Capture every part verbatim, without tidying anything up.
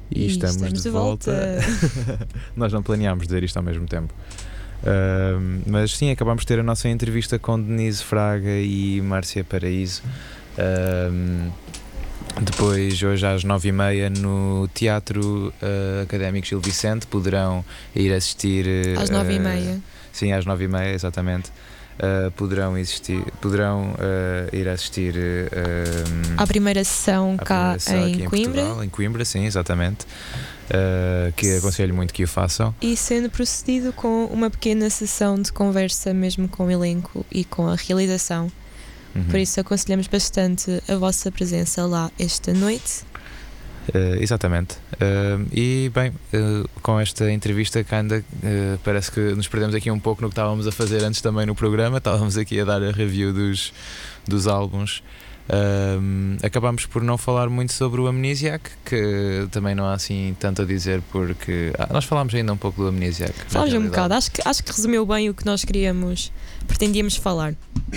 E, e estamos, estamos de, de volta, volta. Nós não planeámos dizer isto ao mesmo tempo, uh, mas sim, acabámos de ter a nossa entrevista com Denise Fraga e Márcia Paraíso. uh, Depois, hoje às nove e meia, no Teatro uh, Académico Gil Vicente, poderão ir assistir... Uh, às nove e meia. Sim, às nove e meia, exatamente. Uh, poderão, existir, poderão uh, ir assistir uh, à primeira sessão cá primeira em, em Coimbra. Portugal, em Coimbra, sim, exatamente. Uh, que aconselho muito que o façam. E sendo procedido com uma pequena sessão de conversa mesmo com o elenco e com a realização. Uhum. Por isso aconselhamos bastante a vossa presença lá esta noite. Uh, exatamente. Uh, e bem, uh, com esta entrevista que ainda uh, parece que nos perdemos aqui um pouco no que estávamos a fazer antes também no programa. Estávamos aqui a dar a review dos, dos álbuns. Uh, acabámos por não falar muito sobre o Amnesiac, que também não há assim tanto a dizer, porque ah, nós falámos ainda um pouco do Amnesiac. Falámos um bocado, acho que, acho que resumiu bem o que nós queríamos, pretendíamos falar.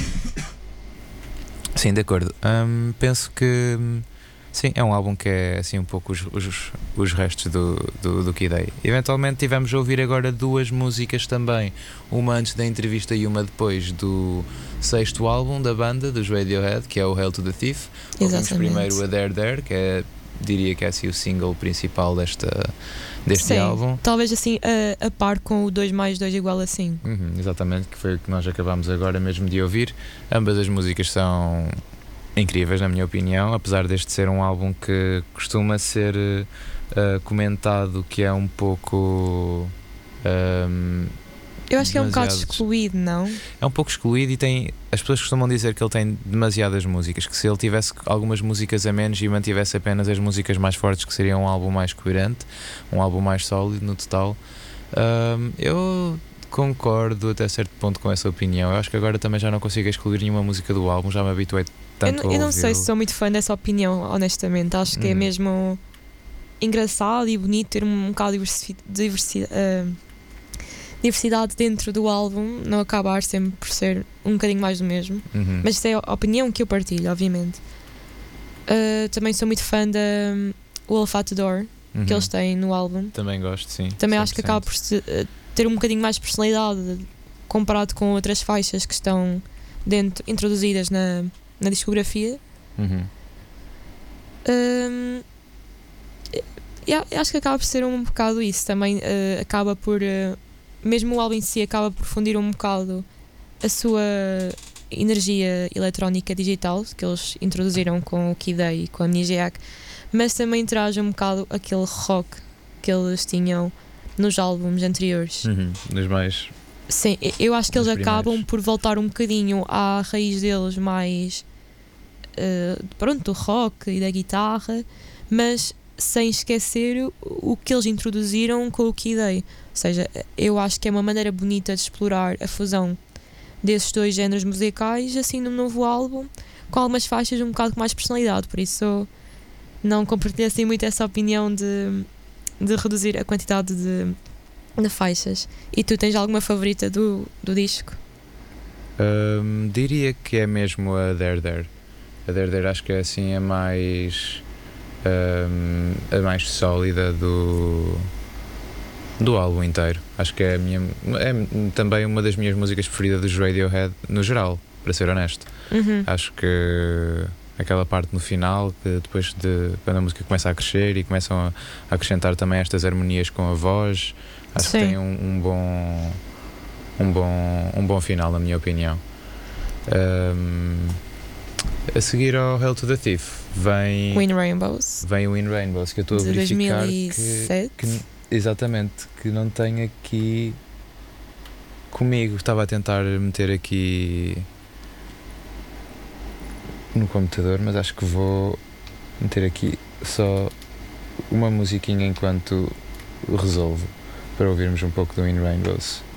Sim, de acordo. Um, penso que sim, é um álbum que é assim um pouco os, os, os restos do, do, do Kid A. Eventualmente tivemos a ouvir agora duas músicas também, uma antes da entrevista e uma depois do sexto álbum da banda, dos Radiohead, que é o Hail to the Thief. Ouvimos primeiro a There There, que é, diria que é assim o single principal desta, deste Sim, álbum. Talvez assim a, a par com o dois mais dois igual a cinco. Uhum, exatamente, que foi o que nós acabámos agora mesmo de ouvir. Ambas as músicas são incríveis, na minha opinião, apesar deste ser um álbum que costuma ser uh, comentado que é um pouco um, eu acho que é um bocado excluído, não? É um pouco excluído e tem, as pessoas costumam dizer que ele tem demasiadas músicas, que se ele tivesse algumas músicas a menos e mantivesse apenas as músicas mais fortes, que seria um álbum mais coerente, um álbum mais sólido no total. um, eu concordo até certo ponto com essa opinião. Eu acho que agora também já não consigo excluir nenhuma música do álbum, já me habituei tanto eu, a eu não ouvi-lo. sei se sou muito fã dessa opinião, honestamente. Acho que hum. é mesmo engraçado e bonito ter um bocado de diversidade, diversidade, uh, diversidade dentro do álbum, não acabar sempre por ser um bocadinho mais do mesmo. Uhum. Mas isso é a opinião que eu partilho, obviamente. Uh, também sou muito fã da um, Wolf at the Door, uhum. que eles têm no álbum. Também gosto, sim. Também cem por cento. acho que acaba por se, uh, ter um bocadinho mais personalidade comparado com outras faixas que estão dentro, introduzidas na, na discografia. Uhum. Um, eu acho que acaba por ser um bocado isso. Também uh, acaba por... Uh, mesmo o álbum em si acaba por fundir um bocado a sua energia eletrónica digital que eles introduziram com o Kid A e com a Amnesiac, mas também traz um bocado aquele rock que eles tinham nos álbuns anteriores. Uhum, nos mais... Sim, eu acho que eles primeiros. acabam por voltar um bocadinho à raiz deles mais uh, pronto, do rock e da guitarra, mas sem esquecer o, o que eles introduziram com o Kid A. Ou seja, eu acho que é uma maneira bonita de explorar a fusão desses dois géneros musicais assim num novo álbum, com algumas faixas um bocado com mais personalidade. Por isso não compartilho assim muito essa opinião de, de reduzir a quantidade de, de faixas. E tu tens alguma favorita do, do disco? Um, diria que é mesmo a There There. A There There acho que é assim a mais um, a mais sólida do do álbum inteiro. Acho que é a minha, é também uma das minhas músicas preferidas dos Radiohead no geral, para ser honesto. Uhum. Acho que aquela parte no final, que depois de quando a música começa a crescer e começam a, a acrescentar também estas harmonias com a voz, acho Sim. que tem um, um bom um bom um bom final, na minha opinião. Um, a seguir ao Hail to the Thief vem Wind Rainbows, vem o Wind Rainbows, que eu estou a verificar dois mil e sete. que, que exatamente, que não tenho aqui comigo. Estava a tentar meter aqui no computador, mas acho que vou meter aqui só uma musiquinha enquanto resolvo, para ouvirmos um pouco do In Rainbows.